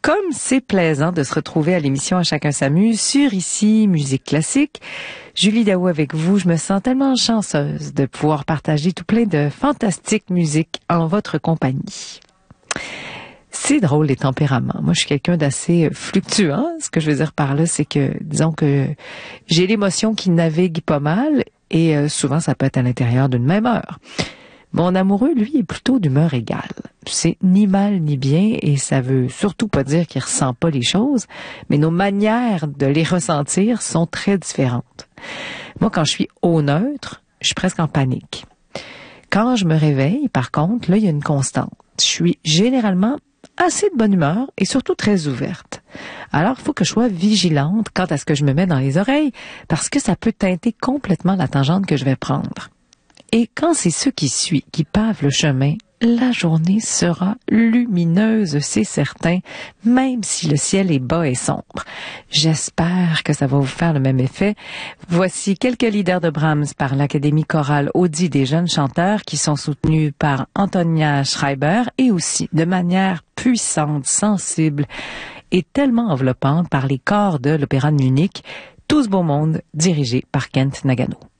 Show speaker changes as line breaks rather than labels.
Comme c'est plaisant de se retrouver à l'émission À chacun s'amuse sur ici Musique classique. Julie Daou avec vous, je me sens tellement chanceuse de pouvoir partager tout plein de fantastique musique en votre compagnie. C'est drôle les tempéraments. Moi, je suis quelqu'un d'assez fluctuant. Ce que je veux dire par là, c'est que, disons que j'ai l'émotion qui navigue pas mal et souvent ça peut être à l'intérieur d'une même heure. Mon amoureux, lui, est plutôt d'humeur égale. C'est ni mal ni bien et ça veut surtout pas dire qu'il ressent pas les choses, mais nos manières de les ressentir sont très différentes. Moi, quand je suis au neutre, je suis presque en panique. Quand je me réveille, par contre, là, il y a une constante. Je suis généralement assez de bonne humeur et surtout très ouverte. Alors, il faut que je sois vigilante quant à ce que je me mets dans les oreilles parce que ça peut teinter complètement la tangente que je vais prendre. Et quand c'est ce qui suit, qui pave le chemin, la journée sera lumineuse, c'est certain, même si le ciel est bas et sombre. J'espère que ça va vous faire le même effet. Voici quelques leaders de Brahms par l'Académie chorale Audi des jeunes chanteurs qui sont soutenus par Antonia Schreiber et aussi de manière puissante, sensible et tellement enveloppante par les chors de l'Opéra de Munich, Tout ce beau monde dirigé par Kent Nagano.